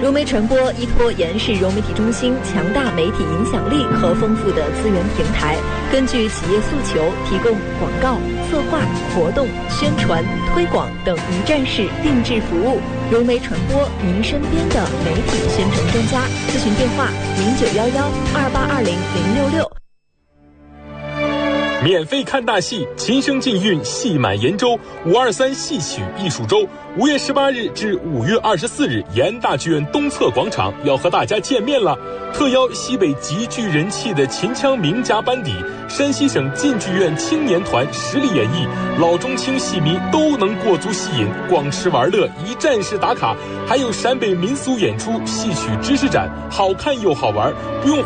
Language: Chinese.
融媒传播依托延世融媒体中心强大媒体影响力和丰富的资源平台，根据企业诉求提供广告、策划、活动、宣传、推广等一站式定制服务。融媒传播，您身边的媒体宣传专家。咨询电话0911282066。 免费看大戏，琴声尽韵，戏满延州523戏曲艺术周，5月18日至5月24日，延大剧院东侧广场要和大家见面了。特邀西北极具人气的秦腔名家班底，山西省晋剧院青年团实力演绎，老中青戏迷都能过足戏瘾，逛吃玩乐，一站式打卡，还有陕北民俗演出、戏曲知识展，好看又好玩，不用